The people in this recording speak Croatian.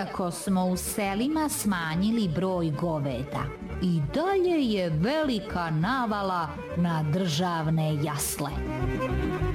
Iako smo u selima smanjili broj goveda, i dalje je velika navala na državne jasle.